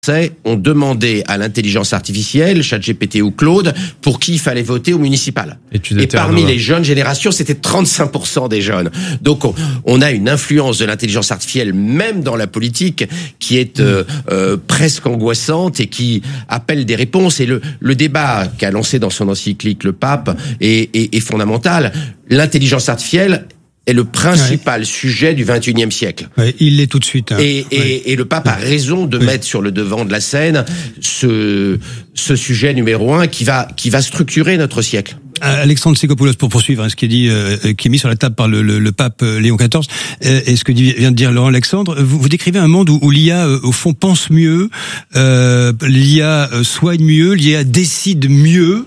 ont demandé à l'intelligence artificielle, ChatGPT ou Claude, pour qui il fallait voter au municipal. Et parmi les jeunes générations, c'était 35% des jeunes. Donc on a une influence de l'intelligence artificielle, même dans la politique, qui est presque angoissante et qui appelle des réponses. Et le débat qu'a lancé dans son encyclique le pape est fondamental. L'intelligence artificielle est le principal sujet du XXIe siècle. Ouais, il l'est tout de suite. Hein. Et le pape a raison de mettre sur le devant de la scène ce sujet numéro 1 qui va structurer notre siècle. Alexandre Tsikoupoulos, pour poursuivre ce qui est dit, qui est mis sur la table par le pape Léon XIV, et ce que vient de dire Laurent Alexandre, vous décrivez un monde où l'IA au fond pense mieux, l'IA soigne mieux, l'IA décide mieux.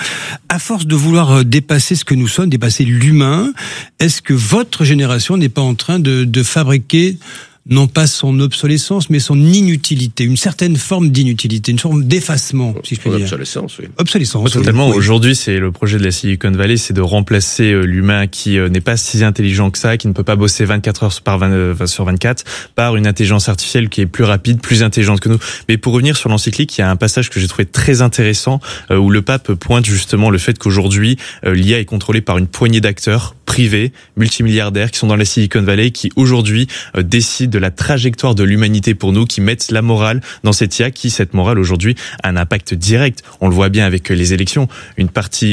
À force de vouloir dépasser ce que nous sommes, dépasser l'humain, est-ce que votre génération n'est pas en train de fabriquer non pas son obsolescence, mais son inutilité, une certaine forme d'inutilité, une forme d'effacement, si je puis dire. Obsolescence, oui. Obsolescence. Totalement. Oui. Aujourd'hui, c'est le projet de la Silicon Valley, c'est de remplacer l'humain qui n'est pas si intelligent que ça, qui ne peut pas bosser 24 heures sur 24, par une intelligence artificielle qui est plus rapide, plus intelligente que nous. Mais pour revenir sur l'encyclique, il y a un passage que j'ai trouvé très intéressant, où le pape pointe justement le fait qu'aujourd'hui, l'IA est contrôlée par une poignée d'acteurs privés, multimilliardaires, qui sont dans la Silicon Valley, qui aujourd'hui décident de la trajectoire de l'humanité pour nous, qui mettent la morale dans cette IA, cette morale aujourd'hui a un impact direct. On le voit bien avec les élections. Une partie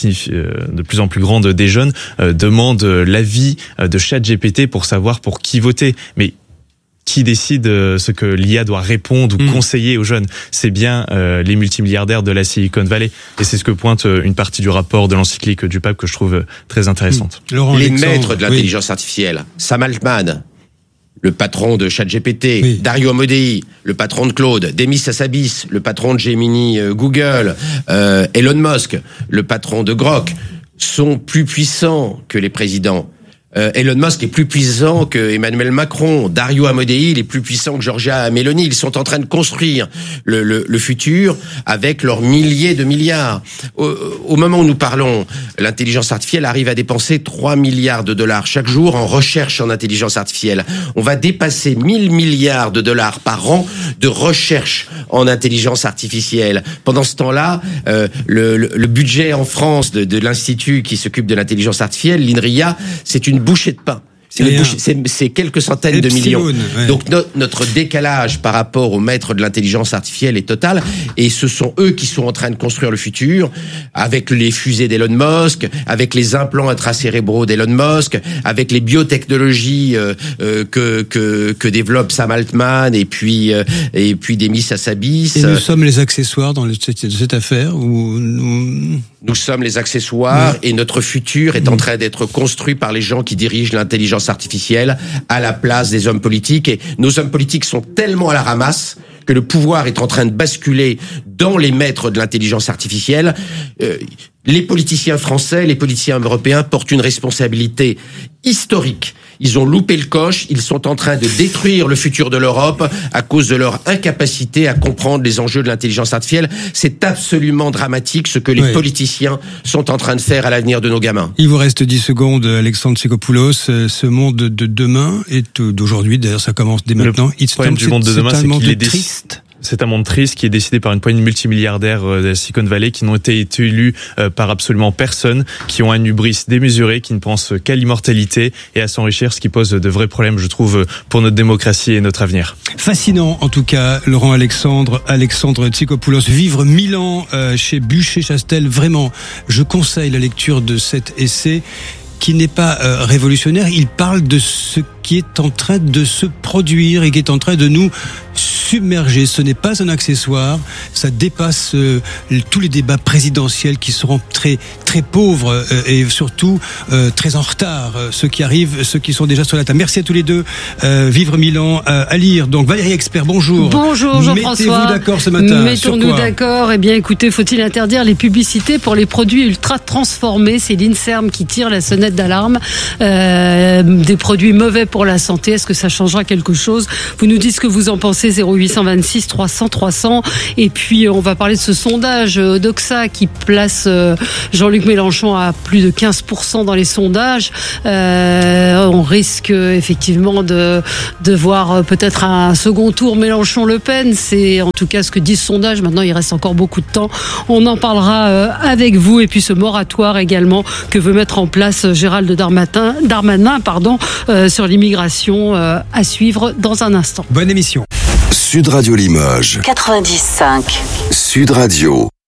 de plus en plus grande des jeunes demande l'avis de ChatGPT pour savoir pour qui voter. Mais qui décide ce que l'IA doit répondre ou conseiller aux jeunes? C'est bien les multimilliardaires de la Silicon Valley. Et c'est ce que pointe une partie du rapport de l'encyclique du pape que je trouve très intéressante. Les maîtres de l'intelligence artificielle, Sam Altman, le patron de ChatGPT, Dario Amodei, le patron de Claude, Demis Hassabis, le patron de Gemini Google, Elon Musk, le patron de Grok, sont plus puissants que les présidents. Elon Musk est plus puissant que Emmanuel Macron. Dario Amodei, il est plus puissant que Giorgia Meloni. Ils sont en train de construire le futur avec leurs milliers de milliards. Au moment où nous parlons, l'intelligence artificielle arrive à dépenser 3 milliards de dollars chaque jour en recherche en intelligence artificielle. On va dépasser 1000 milliards de dollars par an de recherche en intelligence artificielle. Pendant ce temps-là, le budget en France de l'institut qui s'occupe de l'intelligence artificielle, l'INRIA, c'est une bouchée de pain. C'est quelques centaines de millions. Ouais. Donc notre décalage par rapport aux maîtres de l'intelligence artificielle est total. Et ce sont eux qui sont en train de construire le futur, avec les fusées d'Elon Musk, avec les implants intracérébraux d'Elon Musk, avec les biotechnologies que développe Sam Altman et puis Demis Hassabis. Et nous sommes les accessoires dans cette affaire où nous sommes les accessoires et notre futur est en train d'être construit par les gens qui dirigent l'intelligence artificielle à la place des hommes politiques. Et nos hommes politiques sont tellement à la ramasse que le pouvoir est en train de basculer dans les maîtres de l'intelligence artificielle. Les politiciens français, les politiciens européens portent une responsabilité historique. Ils ont loupé le coche, ils sont en train de détruire le futur de l'Europe à cause de leur incapacité à comprendre les enjeux de l'intelligence artificielle. C'est absolument dramatique ce que les politiciens sont en train de faire à l'avenir de nos gamins. Il vous reste 10 secondes, Alexandre Tsikoupoulos. Ce monde de demain est d'aujourd'hui, d'ailleurs ça commence dès maintenant. Le problème du monde de demain, c'est qu'il est triste. C'est un monde triste qui est décidé par une poignée de multimilliardaires de la Silicon Valley qui n'ont été élus par absolument personne, qui ont un hubris démesuré, qui ne pensent qu'à l'immortalité et à s'enrichir, ce qui pose de vrais problèmes, je trouve, pour notre démocratie et notre avenir. Fascinant, en tout cas, Laurent Alexandre Tsikoupoulos. Vivre 1000 ans chez Buchet-Chastel, vraiment, je conseille la lecture de cet essai qui n'est pas révolutionnaire. Il parle de ce qui est en train de se produire et qui est en train de nous submerger. Ce n'est pas un accessoire, ça dépasse tous les débats présidentiels qui seront très très pauvres et surtout très en retard. Ceux qui arrivent, ceux qui sont déjà sur la table. Merci à tous les deux. Vivre 1000 ans à lire. Donc Valérie Expert, bonjour. Bonjour Jean-François. Mettez-vous d'accord ce matin. Mettons-nous d'accord. Eh bien écoutez, faut-il interdire les publicités pour les produits ultra transformés? C'est l'INSERM qui tire la sonnette d'alarme. Des produits mauvais pour la santé. Est-ce que ça changera quelque chose? Vous nous dites ce que vous en pensez, 0826 300 300. Et puis, on va parler de ce sondage Doxa qui place Jean-Luc Mélenchon à plus de 15% dans les sondages. On risque effectivement de voir peut-être un second tour Mélenchon-Le Pen. C'est en tout cas ce que dit ce sondage. Maintenant, il reste encore beaucoup de temps. On en parlera avec vous. Et puis ce moratoire également que veut mettre en place Gérald Darmanin, sur l'immigration, à suivre dans un instant. Bonne émission. Sud Radio Limoges 95. Sud Radio.